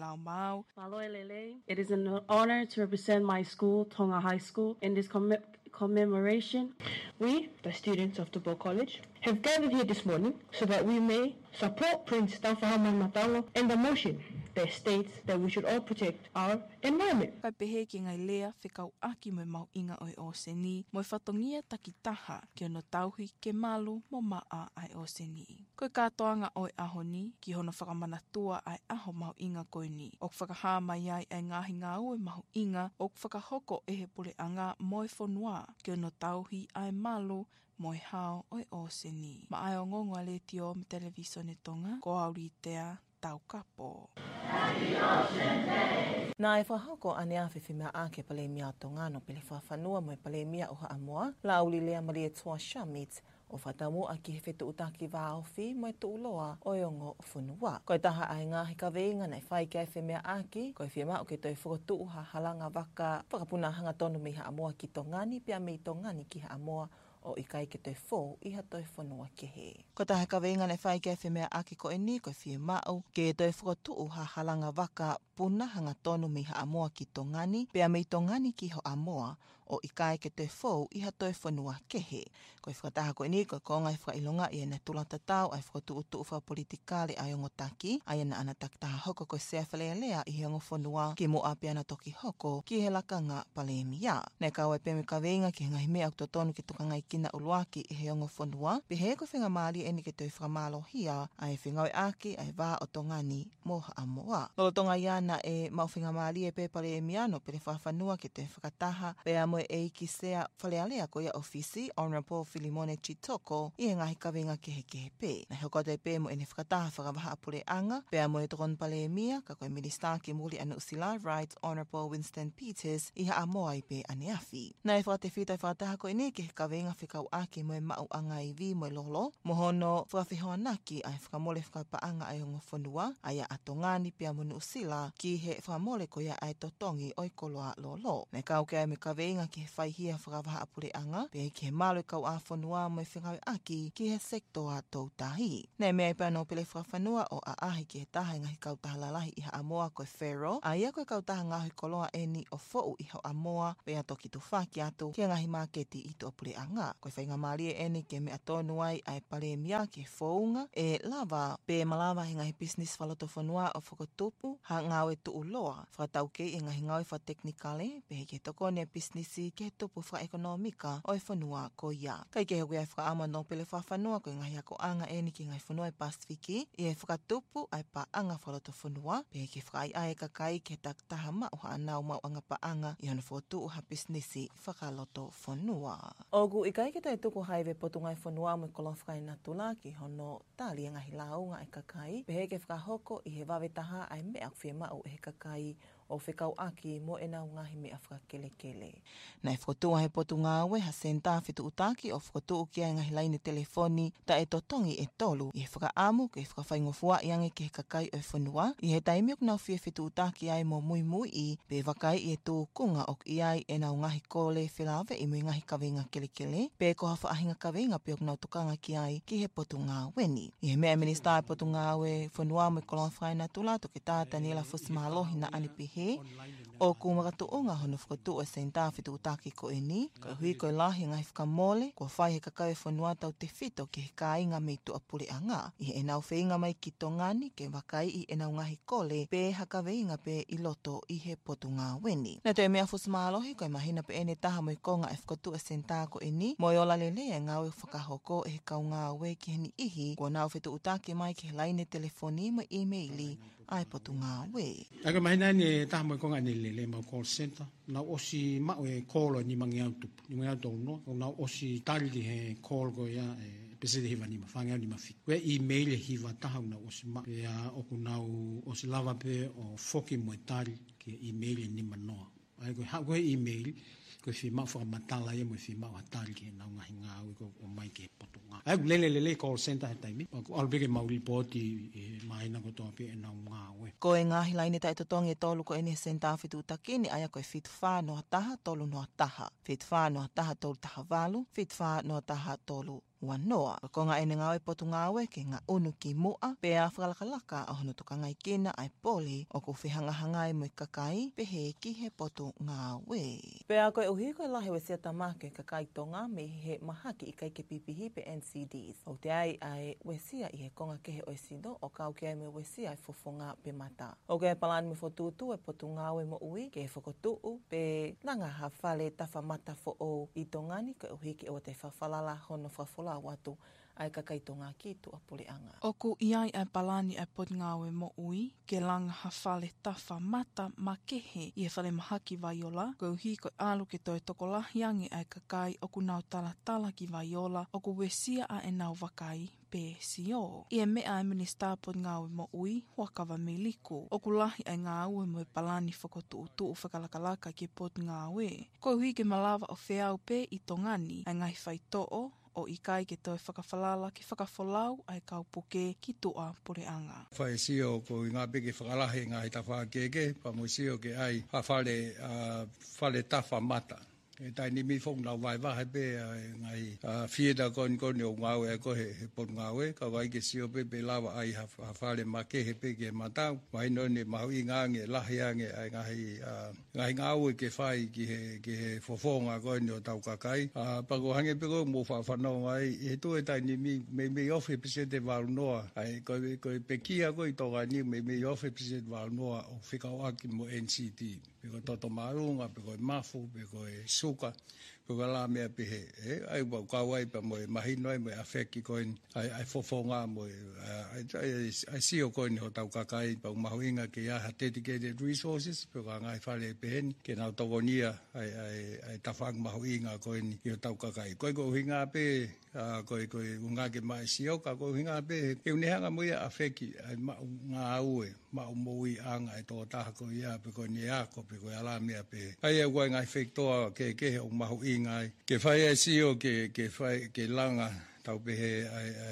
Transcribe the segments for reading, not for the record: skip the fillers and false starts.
Lao Mau. Maloe Lele. It is an honor to represent my school, Tonga High School, in this commemoration. We, the students of Tupou College, have gathered here this morning so that we may support Prince Tauwhahamoe Matango and the motion that states that we should all protect our environment. Kai pehe ki ngai lea whekau aki mo mau inga oi o seni, mo whatongia takitaha ki ono tauhi ke malu mo maa ai o seni. Koe kātoanga oi ahoni ki hono whakamanatua ai aho mau inga koe ni. Ok whakahama iai ai ngahi ngā ue mau inga, ok whakahoko ehe pule anga moi whonua ki ono tauhi ai malu moi hao oi o seni. Ma ai o ngongo ale tio me televisione Tonga, ko auri tea tau kapo. Nā e whahako ane a whiwhimea ake palemia o Tongano pele whawhanua mo e palemia o Haamoa, la uli lea Maria Toa Shamit, o whatamu a ki he whetu utaki wā ofi mo e tuuloa o iongo o whunua. Koe taha ai ngāhi ka veinga nei whai kia whiwhimea ake, koe whiwhimea o ke toi whukotuu ha halanga waka, whakapuna hanga tonu mi Haamoa ki Tongani, pia mi Tongani ki Haamoa, o i kai ke toi fō, iha toi whanua ke he. Ko tahe ka veinga nei whai kia whimea ake ko e ni, koe whie mau, ke toi whakatuu ha halanga waka puna hanga tonu mi Haamoa ki Tongani, pia mi Tongani ki Haamoa, o i kai ke toi fō, iha toi whanua ke he. Koe whakataha ko e ni, koe konga i whakailonga i ena tulata tau, ai whakatuu wha politikale ai ongo taki, ai ena ana takitaha hoko koe sea whalea lea i he ongo whanua, ki mo api ana toki hoko, ki he lakanga palemia. Nei kaua e pēme ka veinga ki ngahi mea o tonu ki tukangai kina uluaki i he ongo whanua, pe he ko whinga maali e ni ke toi whakamalo hia, ai whingawe ake ai wā o Tongani mo Haamoa. Lolo tonga iana e mau whinga maali e pēpare e miano pere whawhanua ke toi whakataha, pe a moe e ki sea whalealea ko ia ofisi, Honorable Filimone Chitoko, i he ngahi kawenga ke he pē. Nei hoko te pē mo e ne whakataha whakawaha apure anga, pe a moe tokon pale e mia, ka koe Minister ki muli anu usila, Right Honorable Winston Peters, i Haamoa i pē ane afi. Nei whakate whitai whakataha ko e ni ke he kawenga kau ake moe mau anga i vi moe lolo, mohono whakawhihoa naki ai whakamole whakapaanga ai ongo whanua, ai a Tongani pia monu usila, ki he whakamole ko ia ai totongi oi koloa lolo. Nei kau ke ai me kaweinga ki he whaihia whakawaha apure anga, pia ki he malo kau a whanua moe whingawe aki ki he sektoa tautahi. Nei mea i pano pele whakawhanua o a ahi ki he taha ngahi kau taha lalahi i Haamoa koe Pharaoh, ai a koe kau taha ngahi koloa e ni o fōu i Haamoa, pia toki tu whaki atu ki ngahi maketi i tu apure anga. Koe whainga maari e ene ke mea tonu ai ai pale mia ke whaunga e lava pe malawa he ngahi business whaloto whanua o whakatupu ha ngawe tu uloa whakatau ke i ngahi ngawe wha teknikale pe he ke toko ne businessi ke tupu wha ekonomika o e whanua ko ia. Kai ke hoi ai whakaama no pele wha whanua ko i ngahi ako anga ene ki ngahi whanua e Pasifiki i e whakatupu ai pa anga whaloto whanua pe he ke whakai ai kakai ke tak taha mau ha anau mau anga pa anga i hana whatu ha businessi whakaloto whanua. Ogu i kai ke tai tuku haiwe potungai whanua mo kolon whakai na tula ki hono tali ngai launga e kakai. Pe he ke whakahoko i he wawetaha ai mea kwhia mau e he kakai o whekau aki mo e nau ngahi mea whakakelekele. Nei whakotua he potunga awe ha senta whitu utaki o whakotua ki ai ngahi laine telefoni ta e totongi e tolu i he whakaamu ke whakawhaingofua i ange ke he kakai o whanua. I he taimiok nau whia whitu utaki ai mo mui mui i pe wakai i e tūkunga ok i ai e nau ngahi kole whilawe i mui ngahi kawenga kelekele. Pe ko hawha ahinga kawenga pe ok nau tukanga ki ai ki he potunga weni. I he mea minister e potunga awe whanua mo i kolon whaina tula to ke tāta Niela Fusimalohi na anipi he o kumagatu o ngā hono whakatu o senta whitu utaki ko e ni, ko hui ko lahi ngai whakamole, ko whai he kakau e whanua tau te whito ki he kāinga mei tu apure anga. I he enau whainga mai ki Tongani ke wakai i enau ngahi kole pe hakaweinga pe i loto i he potunga weni. Nā te mea Fusimalohi ko e mahina pe ene taha mo i konga e whakatu o senta ko e ni, mo i ola lele e ngāwe whakahoko e he kau ngā we ki heni ihi, ko nau whitu utaki mai ki he laine telefoni mo e-maili ai potunga we. Aka mahina ni taha mo i konga ni lele mau call center. Nā osi mau e kolo ni mangi au tupu, ni mangi au tau no. Nā osi tali he call ko ia e pesede hiwa ni ma, whangi au ni ma whitu. Wea e-mail e hiwa taha nā osi mau. Pea oku nau osi lava pe o foki mo e tali ki e-mail e ni ma noa. Ai koe e-mail, koe whi mau whakamatala ia mo whi mau atari ki nau ngahi ngā au ko o mai ke poto ngā. Ai lele call center he taimi. Albeke mau ripoti e maina ko toa pe e nau ngā au. Ko e ngahi laine tai totongi e tolu ko ene senta whitu utaki ni aia koe whitu wha noa taha tolu noa taha. Whitu wha noa taha tolu taha walu, whitu wha noa taha tolu ua noa. Ko ngā ene ngāwe potu ngāwe ke ngā unu ki mua, pe a whakalakalaka o hono toka ngai kena ai poli o ko whihangahanga e mo kakai pe he ki he potu ngāwe. Pe a koe uhi koe lahe we sia tamake kakai tonga me he mahaki I kai ke pipihi pe NCDs. O te ai we sia I he konga ke he oisido o kau ke ai me we sia ai fofonga pe mata. O ke palani me fotutu e potu ngāwe mo ui ke he whakotuu pe nanga ha whale tafa mata fo o I tongani koe uhi ke o te whawhalala hono whawhala watu ai kakaitonga ki tu apuleanga. Oku iai ai palani ai pot ngawe mo ui, ke langa hawhale tawha mata ma kehe I e whale mahaki vaiola, ko uhi ko alu ke toi tokolahiangi ai kakai oku nau tala ki vaiola, oku wesia a e nau wakai pe sio. I e mea e minister pot ngawe mo ui, huakawa me liku. Oku lahi ai ngā ue mo e palani whakotu tuu whakalakalaka ki pot ngawe. Ko uhi ke malawa o whiau pe I tongani, ai ngai whaitoo, o I kai ke toi whakawhalala ki whakafolau ai kaupuke ki tua pureanga. Whai sio ko I ngā peke whakalahe ngā hita whakeke, pa mo sio ke ai whale tawha mata. E tai ni mi fong nau vai wahe pe ngai whieda koni o ngāwe a kohe he pot ngāwe, ka wai ke sio pe lawa ai hawhale ma kehe pe ke matau, wai noni mahu I ngānge lahiange ai ngai ngāwe ke whai ki he fofonga koni o tau kakai. Pako hange pe ko mo whanau ai, he tu e tai ni me ofe pise te waru noa, ai koe pe kia koe toga ni me ofe pise te waru noa o whikau aki mo NCT. Peko toto marunga, peko mafu, peko suka, peko la mea pehe. Ai wau kawai pa mo mahino ai mo afeki koin, ai fofonga mo ai sio koin ho tau kakai, pa mahuinga ke ia dedicated resources, peko ngai whale pehen, ke nau togonia ai tawhang mahuinga koin i o tau kakai. Koi ko hinga pe, koi unga ke mai sio, ka ko hinga pe, ke unehanga mo ia afeki, ai ngā aue, mau moui anga e tō taha ko ia, peko ni ako, peko ala mea pe. Ai e wai ngai whektoa ke o mahu I ngai. Ke whai e sio ke langa tau pehe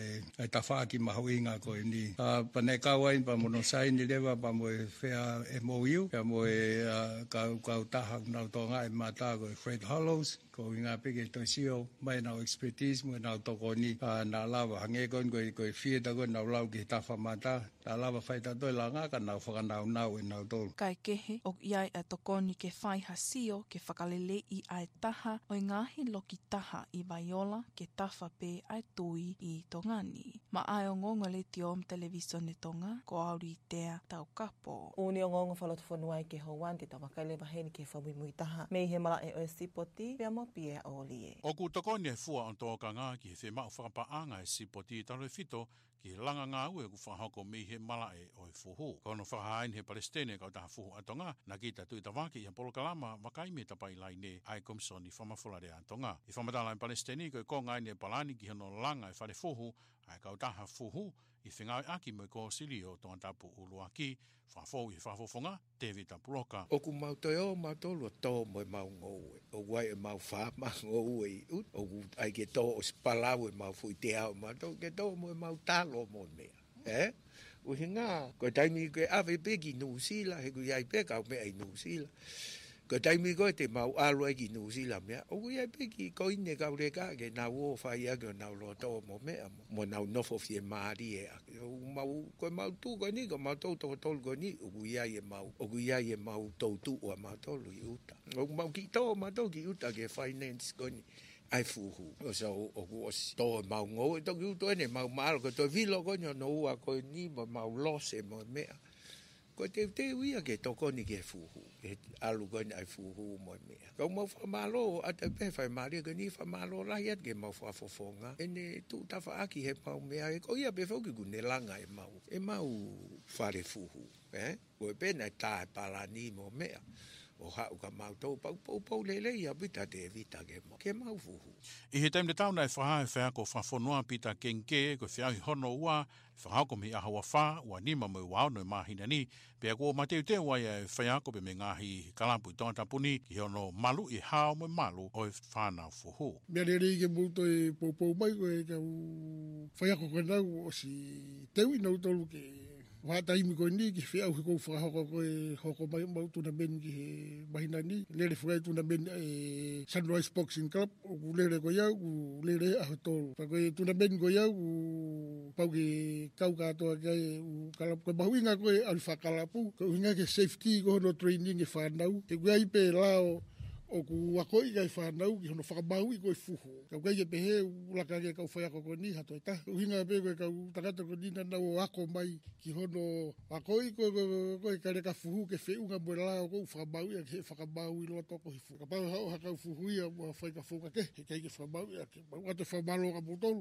ai tawhaki mahu inga koe ni. Pane kawain pa mono saini lewa pa moe whea MOU, pa moe kau taha nau tonga e mata koe Fred Hollows, ko I ngā peke toi sio, mai nau expertise, mo nau toko ni nā lawa. Hange koe koe whieta koe nau lau ki tawha mata, nā lawa whaita toi la ngā ka nau whakanau e nau tolu. Kai kehe, o iai a tokoni ke whaiha sio, ke whakalele I ai taha, o ngahi loki taha I vaiola, ke tawha pe ai tui I tongani. Ma ai o ngonga le ti om televisione tonga, ko auri tea tau kapo. Uni o ngonga whalotu whanuai ke hauan, te tawakaile waheni ke whawimui taha. Mei he mala e o sipoti, pia mo pia o lie. O ku tokoni e fua on tōka ngā ki he whemau whakapaanga e sipoti I talo e whito, ki he langa ngā ue ku whahoko mei he mala e o e fuhu. Kono whahain he Palestine kau taha fuhu atonga, na ki ta tui tawaki I polokalama wakai me tapai laine ai komisoni whamafulare atonga. I whamatala in Palestine ko e konga ine palani ki hono langa e whare fuhu, ai kau taha fuhu, I whengawe aki mo I ko sili o toan tapu uluaki, whafou I whafofonga, tevi tapuloka. Oku mau toi o mau tolu o tō mo e mau ngoue. O wai e mau wha, mau ngoue I ut. Oku ai ke tō o spalau e mau fui te au mau tō, ke tō mo e mau talo mo mea. O he ngā, koe taimi koe awe peki nūsila, he koe iai peka o mea I nūsila. Ko taimi ko te mau alu ai ki Nusila mea. O ku iai peki ko ine kau reka ke nau o whai ake o nau loto mo mea mo. Mo nau nofo fie maari e ake. O ko mau tū ko ni, ko mau tau tau tolu ko ni. O ku iai e mau tau tū o mau tolu I uta. O ku mau ki tau mau tau ki uta ke finance ko ni. Ai fuhu. O sa o ku os tau mau ngou. E toki uto ene mau maalo ko to vilo ko ni o no ua ko ni mo mau lose mo mea. Ko te uia ke toko ni ke fuhu. Ke alu ko ni ai fuhu mo mea. Kau mau whamalo, ata pe whai maria ko ni whamalo lahiat ke mau whafofonga. Ene tu tafa aki he mau mea. Ko ia pe whauki ku ne langa e mau. E mau whare fuhu. Ko e pena e tā e palani mo mea. O hau ka mau tau pau lele ia pita te vita ke mau fuhu. I he taimde tauna e whaha e whea ko whafonua pita kenke, ko whea I hono ua, whahau ko me ahawa wha, ua nima mo wao no mahina ni, pia ko mateu te wai e whea ko pe me ngahi kalampu I tonga tapuni, ki hono malu I hao mo malu o e whanau fuhu. Mea rei ke muto e poupou mai ko e kau whea ko kanau o si teu I nau tolu ke Whatai mi koe ni ki whia uhi kou whakahoko koe hoko mai mau tuna men ki he mahina ni. Lere whakai tuna men Sunrise Boxing Club, o ku lere koe iau, ku lere aho tolu. Pa koe tuna men koe iau, ku pau ke kau katoa kai, u kalapu koe mahuinga koe alu whakalapu, koe uhinga ke safety ko hono training e whanau. Ke kuai pe lao o ku wakoi kai whanau ki hono whakamahui koe fuho. Kau kai ke pehe ulaka ke kau whaiako koe ni hato eta. Uhinga pe koe kau takata koe nina nau o ako mai ki hono wakoi koe kare ka fuhu ke whiunga moe lao koe whakamahui a ke whakamahui loto ko hi fuhu. Ka pau hao hakau fuhu ia mua whai ka fuka ke kei ke whakamahui a ke mau ate whamalo ka putolu.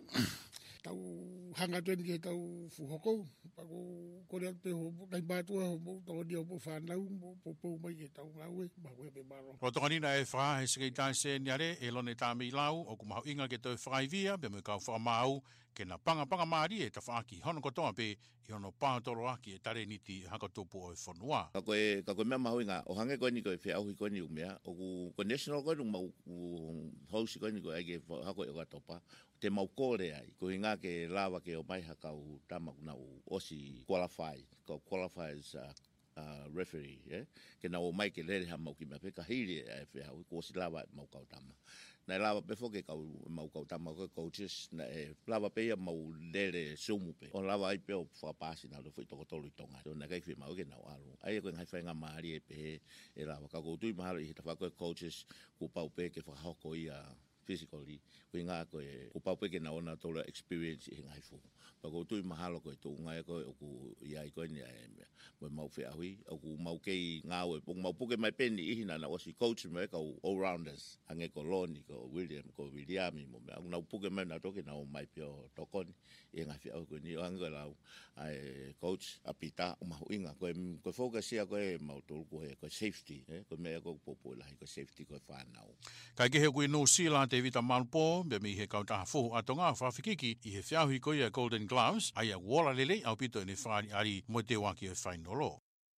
Tau hanga tuen ke tau fuhoko. Pako kore ate ho nai mātua ho mou tau ni o mou whanau mo popou mai ke tau ngaue. Maue pe maro. Ro tonganina e wha he sikei tae se niare e lone tā mi lau o kumaho inga ke tau whakaivia be mo kau whakamau ke na panga maari e ta whaaki hono kotoa pe i hono pātoro aki e tare niti hakatupu o e whanua. Ka koe mea mahu inga o hange koe ni koe whi auhi koe ni umea o ku national koe nung mau hausi koe ni koe ake hako e o katopa te mau kore ai ko inga ke lawa ke o mai hakau tamaku nau osi qualify ko qualifies referee ke na o mai ke lere ha mau ki me ka hiri e fe ha ko si lava mau ka tama na lava pe fo ke ka mau ka tama ko coaches na e lava pe mau lere sumu pe o lava ai pe o fa pasi na do foi to tolu tonga so na kai fe mau ke na alu ai ko ngai fa nga mari e pe e lava ka ko tu mahalo i ta fa ko coaches ku pau pe ke fa ha ko ia physically we nga ko e ku pau pe ke na ona tola experience e ngai fu pa ko tu mahalo ko tu ngai ko ku ia ko ni mo mau fe ahui o ku mau ke nga o po mau puke mai peni i hina na o si coach me ka all rounders ange ko loni ko William mo me na puke mai na to ke na o mai pio tokoni e ngai fe ko ni anga la ai coach apita o mau inga ko focus ia ko e mau to ko safety ko me ko popola ko safety ko fa now kai ke he ku no sila Vita Malpo, be mi he kauta fu atonga whawhikiki i he whiahui ko ia Golden Gloves, ai a wala lele au pito ni whaari ari mo te waki o whainolo.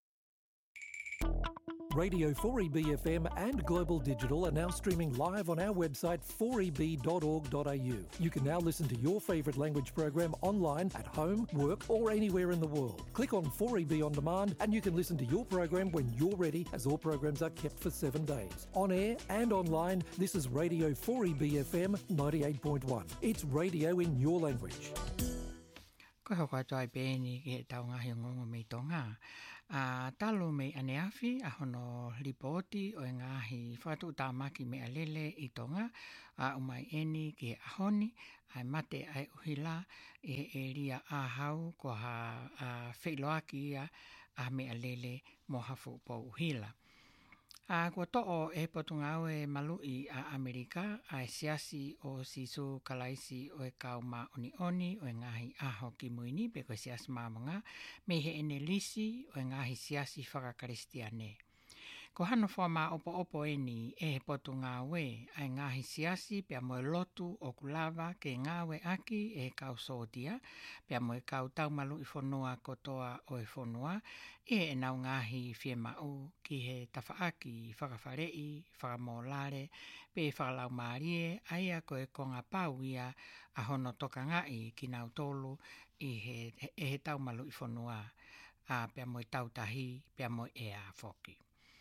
Radio 4EB FM and Global Digital are now streaming live on our website 4eb.org.au. You can now listen to your favourite language program online at home, work or anywhere in the world. Click on 4EB On Demand and you can listen to your program when you're ready, as all programs are kept for 7 days. On air and online, this is Radio 4EB FM 98.1. It's radio in your language. Ko hoko toi pēni ke taunga he ngongo mei tonga. Talo mei aneafi a hono ripoti o ngahi whatu tāmaki me alele i tonga umai eni ke ahoni ai mate ai uhila e ria ahau ko ha whailoaki ia a me alele mo hafu po uhila. Ko to'o e potunga au e malui a Amerika ai siasi o sisu kalaisi o e kauma oni o e ngahi aho ki muini pe ko siasi mamanga me he ene lisi o e ngahi siasi whakakaristiane. Ko hano whama opo eni e he potunga we ai ngahi siasi pia moe lotu o kulava ke ngawe aki e kau sotia pia moe kau tau malu i whonua kotoa o e whonua e nau ngahi fie mau ki he tafaaki whakawharei, whakamolare pe whakalau maarie aia ko e konga pau ia a hono toka ngai ki nau tolu i he tau malu i whonua a pia moe tautahi pia moe e a whoki.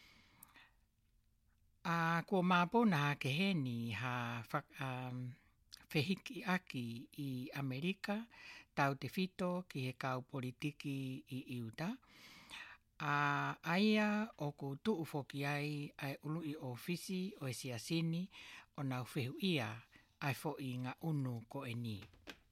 Ko mapona ke heni ha whehiki aki i Amerika, tau te whito ki he kau politiki i Iuta. Aia o ko tuu whoki ai ulu i ofisi o e siasini o nau whehu ia ai fo i ngā unu ko e ni.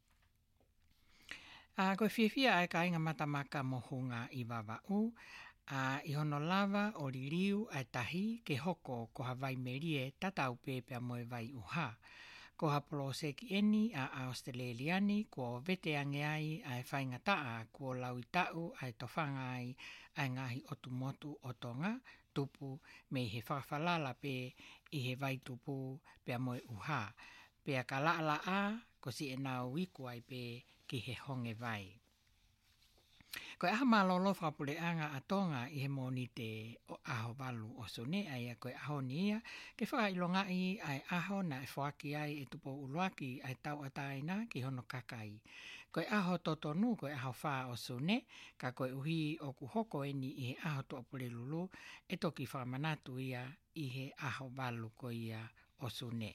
Ko whiwhia ai ka inga matamaka mohunga i wawau, I hono lava o ririu ai tahi ke hoko ko hawai merie tatau pepea moe vai uha. Ko hapolo seki eni a Australiani ko vete ange ai ai whaingataa ko lau tau ai tofanga ai ngahi otumotu o tonga tupu me he whawhalala pe i he vai tupu pea moe uha. Pea ka laala a ko si e nao wiku ai pe ki he honge vai. Ko aha malolo whapureanga a tonga i he moni te aho walu o sone ai a koe aho ni ia. Ke whakailonga i ai aho na e whaki ai e tupo uluaki ai tau ataina ki hono kakai. Koe aho totonu, koe aho wha o sune, ka koe uhi o kuhoko eni i he aho to opure lulu, e toki whamanatu ia i he aho balu ko ia o sune.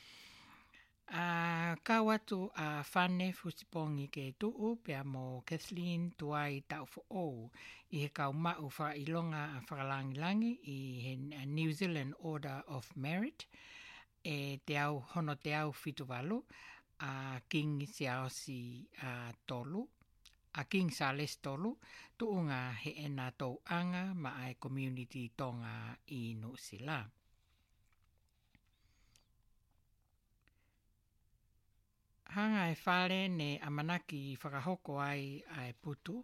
Ka watu a whane fusipongi ke tuu, pia mo Kathleen tuai tau fo o i he kau mau wha ilonga a whakalangilangi i he New Zealand Order of Merit, e te au, hono te au whituwalu, a King Siaosi tolu, a King Sales tolu, tuunga he ena tau anga ma ai community tonga i Nusila. Hanga e whare ne amanaki whakahoko ai putu,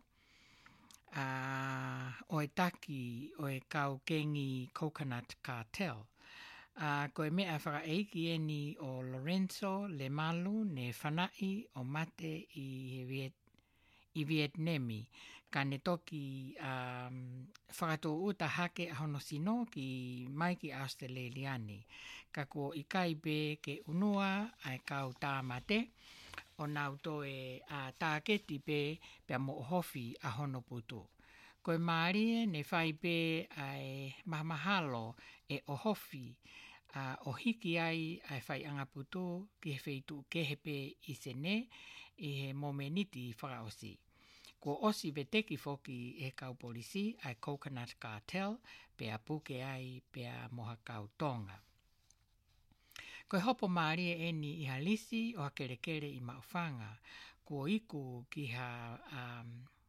o e taki o e kau kengi Coconut Cartel. Ko e mea whakaeiki eni o Lorenzo Le Malu ne whanai o mate i Vietnami. Ka ne toki whakato uta hake ahono sino ki mai ki Australiani. Ka ko i kaipe ke unua ai kau tāmate o nau to e tāketi pe pia mo hofi ahono putu. Ko e Mārie ne whaipe ai mahamahalo e o hofi o hiki ai whai anga putu ki he wheitu kehepe i sene i he momeniti whakaosi. Ko osi veteki foki e kau polisi ai Coconut Cartel pea puke ai pea moha kau tonga. Ko e hopo Mārie eni i halisi o hakerekere i maufanga ko iku ki ha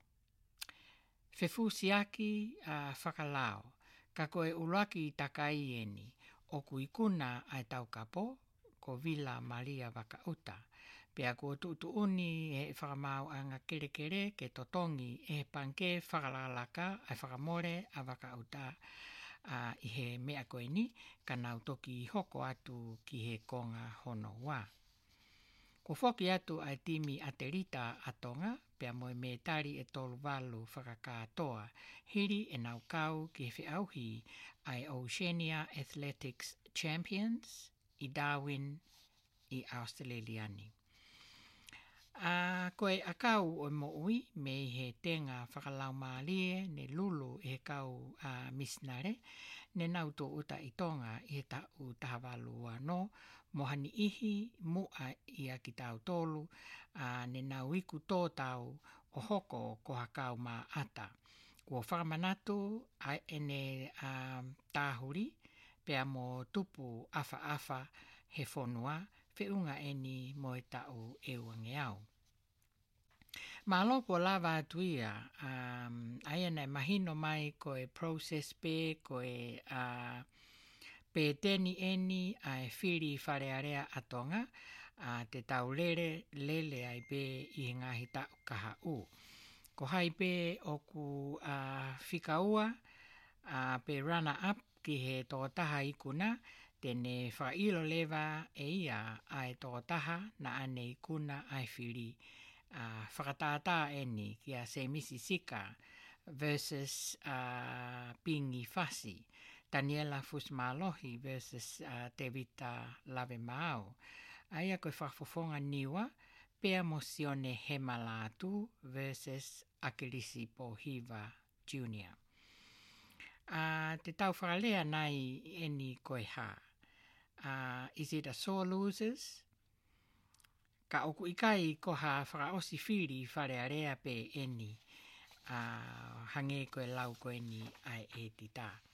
whewhusiaki whakalao. Ka koe uluaki takai eni o kuikuna ai tau kapo ko Villa Maria Wakauta. Pea ko tuuni e whakamau anga kerekere ke totongi e panke whakalalaka ai whakamore a Wakauta i he mea koe ni ka nau toki hoko atu ki he konga hono wā. Ko whoki atu ai timi aterita atonga, pea moe me tari e tolu walu whakakatoa, hiri e nau kau ki he whiauhi ai Oceania Athletics Champions i Darwin i Australiani. Koe a kau o moui me he tenga whakalau maalie ne lulu e kau misnare, ne nau tō uta i tonga i he tau tahawalu anō, mohani ihi mua i a ki tau tolu, ne nau iku tō tau o hoko ko hakau mā ata. Kua whakamanatu ai ene tāhuri, pea mo tupu awha he whonua, whiunga eni mo e tau e uangeau. Mā loko lava atuia, ai ene mahino mai ko e process pe, ko e pe teni eni ai whiri wharearea atonga, te tau lele ai pe i ngahi tau kaha u. Ko hai pe o ku whikaua pe runner up ki he tōtaha ikuna, tene whailo lewa e ia ai tōtaha na ane ikuna ai whiri. Whakatātā eni ki a Se Misisika versus Pingi Fasi, Daniela Fusmalohi versus Tevita Lave Maau. Aia koe whakfofonga niwa, Pea Mosione Hemalatu versus Akilisi Pohiva Jr. Te tau whakalea nai eni koe ha. Is it a sore losers? Ka oku ikai ko ha whakaosi whiri wharearea pe eni hange koe lau koe ni ai e tita.